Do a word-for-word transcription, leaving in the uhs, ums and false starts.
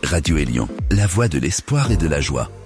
Radio Élion, la voix de l'espoir et de la joie.